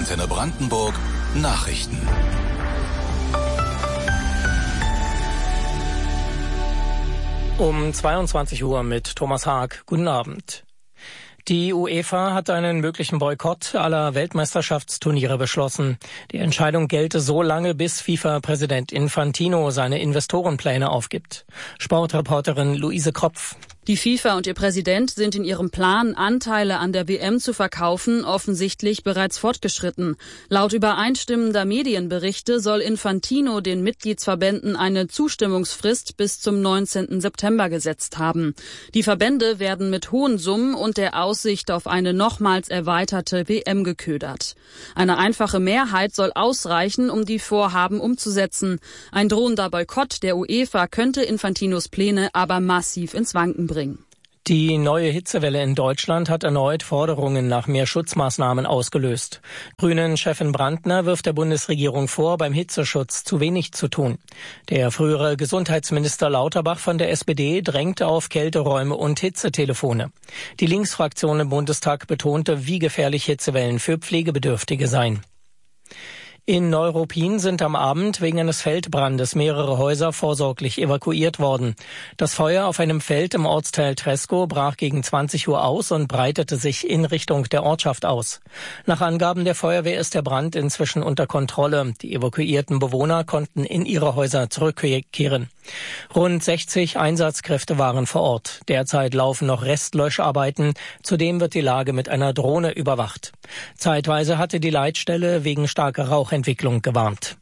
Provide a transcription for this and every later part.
Antenne Brandenburg Nachrichten. Um 22 Uhr mit Thomas Haag. Guten Abend. Die UEFA hat einen möglichen Boykott aller Weltmeisterschaftsturniere beschlossen. Die Entscheidung gelte so lange, bis FIFA-Präsident Infantino seine Investorenpläne aufgibt. Sportreporterin Luise Kropf. Die FIFA und ihr Präsident sind in ihrem Plan, Anteile an der WM zu verkaufen, offensichtlich bereits fortgeschritten. Laut übereinstimmender Medienberichte soll Infantino den Mitgliedsverbänden eine Zustimmungsfrist bis zum 19. September gesetzt haben. Die Verbände werden mit hohen Summen und der Aussicht auf eine nochmals erweiterte WM geködert. Eine einfache Mehrheit soll ausreichen, um die Vorhaben umzusetzen. Ein drohender Boykott der UEFA könnte Infantinos Pläne aber massiv ins Wanken bringen. Die neue Hitzewelle in Deutschland hat erneut Forderungen nach mehr Schutzmaßnahmen ausgelöst. Grünen-Chefin Brandner wirft der Bundesregierung vor, beim Hitzeschutz zu wenig zu tun. Der frühere Gesundheitsminister Lauterbach von der SPD drängte auf Kälteräume und Hitzetelefone. Die Linksfraktion im Bundestag betonte, wie gefährlich Hitzewellen für Pflegebedürftige seien. In Neuruppin sind am Abend wegen eines Feldbrandes mehrere Häuser vorsorglich evakuiert worden. Das Feuer auf einem Feld im Ortsteil Treskow brach gegen 20 Uhr aus und breitete sich in Richtung der Ortschaft aus. Nach Angaben der Feuerwehr ist der Brand inzwischen unter Kontrolle. Die evakuierten Bewohner konnten in ihre Häuser zurückkehren. Rund 60 Einsatzkräfte waren vor Ort. Derzeit laufen noch Restlöscharbeiten. Zudem wird die Lage mit einer Drohne überwacht. Zeitweise hatte die Leitstelle wegen starker Rauchentwicklung gewarnt.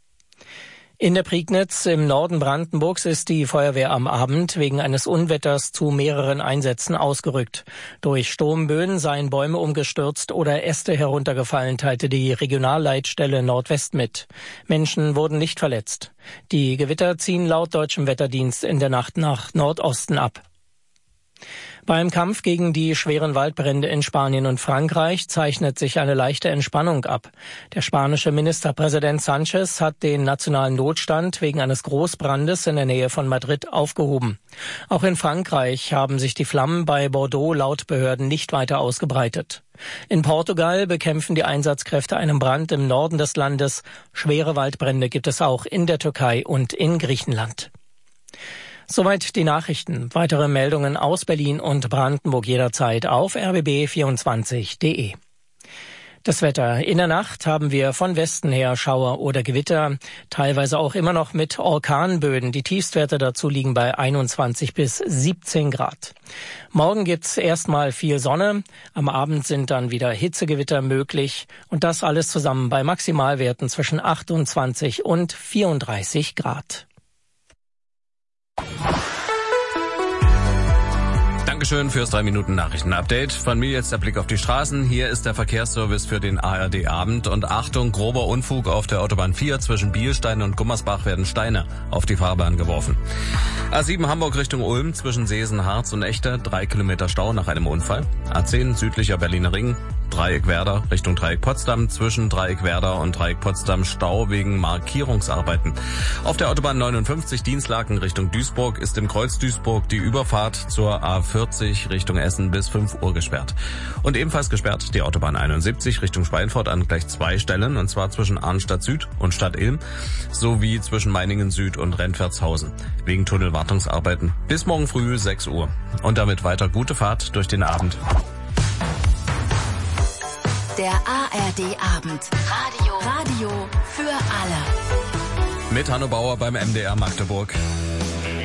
In der Prignitz im Norden Brandenburgs ist die Feuerwehr am Abend wegen eines Unwetters zu mehreren Einsätzen ausgerückt. Durch Sturmböen seien Bäume umgestürzt oder Äste heruntergefallen, teilte die Regionalleitstelle Nordwest mit. Menschen wurden nicht verletzt. Die Gewitter ziehen laut deutschem Wetterdienst in der Nacht nach Nordosten ab. Beim Kampf gegen die schweren Waldbrände in Spanien und Frankreich zeichnet sich eine leichte Entspannung ab. Der spanische Ministerpräsident Sánchez hat den nationalen Notstand wegen eines Großbrandes in der Nähe von Madrid aufgehoben. Auch in Frankreich haben sich die Flammen bei Bordeaux laut Behörden nicht weiter ausgebreitet. In Portugal bekämpfen die Einsatzkräfte einen Brand im Norden des Landes. Schwere Waldbrände gibt es auch in der Türkei und in Griechenland. Soweit die Nachrichten. Weitere Meldungen aus Berlin und Brandenburg jederzeit auf rbb24.de. Das Wetter. In der Nacht haben wir von Westen her Schauer oder Gewitter, teilweise auch immer noch mit Orkanböden. Die Tiefstwerte dazu liegen bei 21 bis 17 Grad. Morgen gibt's erstmal viel Sonne. Am Abend sind dann wieder Hitzegewitter möglich. Und das alles zusammen bei Maximalwerten zwischen 28 und 34 Grad. Dankeschön fürs 3-Minuten-Nachrichten-Update. Von mir jetzt der Blick auf die Straßen. Hier ist der Verkehrsservice für den ARD-Abend. Und Achtung, grober Unfug auf der Autobahn 4 zwischen Bielstein und Gummersbach werden Steine auf die Fahrbahn geworfen. A7 Hamburg Richtung Ulm zwischen Seesen, Harz und Echter. 3 Kilometer Stau nach einem Unfall. A10 südlicher Berliner Ring. Dreieck Werder Richtung Dreieck Potsdam, zwischen Dreieck Werder und Dreieck Potsdam Stau wegen Markierungsarbeiten. Auf der Autobahn 59 Dienstlaken Richtung Duisburg ist im Kreuz Duisburg die Überfahrt zur A40 Richtung Essen bis 5 Uhr gesperrt. Und ebenfalls gesperrt die Autobahn 71 Richtung Schweinfurt an gleich 2 Stellen, und zwar zwischen Arnstadt Süd und Stadt Ilm sowie zwischen Meiningen Süd und Rentwertshausen wegen Tunnelwartungsarbeiten bis morgen früh 6 Uhr. Und damit weiter gute Fahrt durch den Abend. Der ARD-Abend. Radio für alle. Mit Hanno Bauer beim MDR Magdeburg.